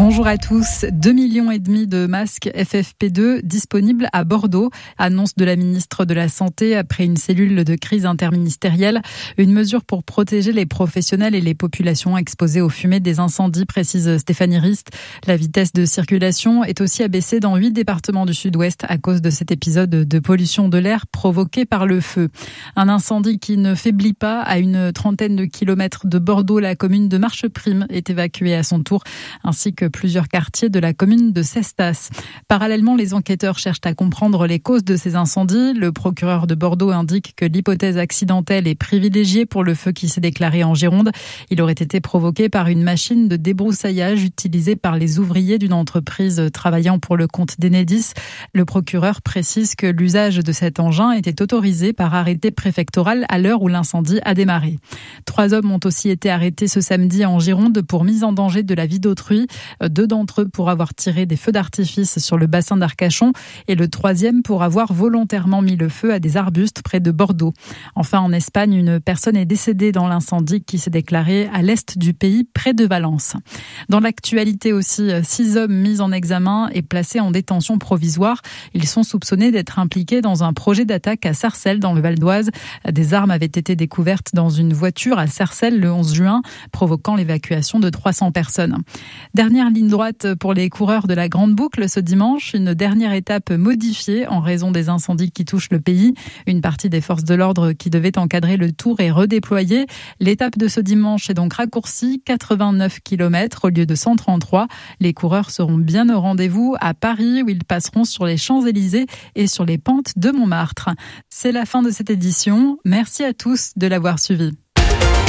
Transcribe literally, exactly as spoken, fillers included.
Bonjour à tous. deux millions et demi de masques F F P deux disponibles à Bordeaux. Annonce de la ministre de la Santé après une cellule de crise interministérielle. Une mesure pour protéger les professionnels et les populations exposées aux fumées des incendies, précise Stéphanie Rist. La vitesse de circulation est aussi abaissée dans huit départements du sud-ouest à cause de cet épisode de pollution de l'air provoqué par le feu. Un incendie qui ne faiblit pas. À une trentaine de kilomètres de Bordeaux, la commune de Marcheprime est évacuée à son tour, ainsi que plusieurs quartiers de la commune de Cestas. Parallèlement, les enquêteurs cherchent à comprendre les causes de ces incendies. Le procureur de Bordeaux indique que l'hypothèse accidentelle est privilégiée pour le feu qui s'est déclaré en Gironde. Il aurait été provoqué par une machine de débroussaillage utilisée par les ouvriers d'une entreprise travaillant pour le compte d'Enedis. Le procureur précise que l'usage de cet engin était autorisé par arrêté préfectoral à l'heure où l'incendie a démarré. Trois hommes ont aussi été arrêtés ce samedi en Gironde pour mise en danger de la vie d'autrui. Deux d'entre eux pour avoir tiré des feux d'artifice sur le bassin d'Arcachon et le troisième pour avoir volontairement mis le feu à des arbustes près de Bordeaux. Enfin, en Espagne, une personne est décédée dans l'incendie qui s'est déclaré à l'est du pays, près de Valence. Dans l'actualité aussi, six hommes mis en examen et placés en détention provisoire. Ils sont soupçonnés d'être impliqués dans un projet d'attaque à Sarcelles, dans le Val d'Oise. Des armes avaient été découvertes dans une voiture à Sarcelles le onze juin, provoquant l'évacuation de trois cents personnes. Dernière ligne droite pour les coureurs de la Grande Boucle ce dimanche, une dernière étape modifiée en raison des incendies qui touchent le pays. Une partie des forces de l'ordre qui devaient encadrer le tour est redéployée. L'étape de ce dimanche est donc raccourcie, quatre-vingt-neuf kilomètres au lieu de cent trente-trois. Les coureurs seront bien au rendez-vous à Paris où ils passeront sur les Champs-Élysées et sur les pentes de Montmartre. C'est la fin de cette édition. Merci à tous de l'avoir suivi.